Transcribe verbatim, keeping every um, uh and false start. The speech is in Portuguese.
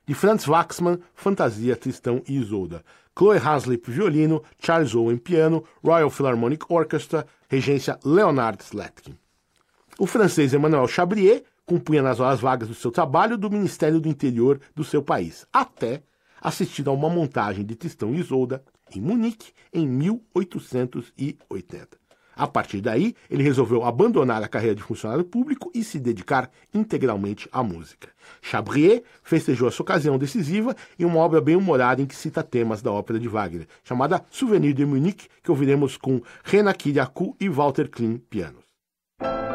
De Franz Waxman, Fantasia, Tristão e Isolda. Chloe Haslip, violino, Charles Owen, piano, Royal Philharmonic Orchestra, regência Leonard Slatkin. O francês Emmanuel Chabrier compunha nas horas vagas do seu trabalho do Ministério do Interior do seu país, até assistir a uma montagem de Tristão e Isolda em Munique em mil oitocentos e oitenta. A partir daí, ele resolveu abandonar a carreira de funcionário público e se dedicar integralmente à música. Chabrier festejou essa ocasião decisiva em uma obra bem-humorada em que cita temas da ópera de Wagner, chamada Souvenir de Munique, que ouviremos com Rena Kiriakou e Walter Klein pianos.